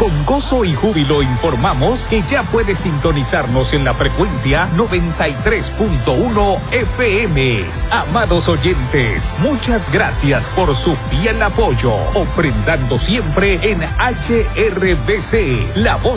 Con gozo y júbilo informamos que ya puedes sintonizarnos en la frecuencia 93.1 FM. Amados oyentes, muchas gracias por su fiel apoyo, ofrendando siempre en HRBC, la voz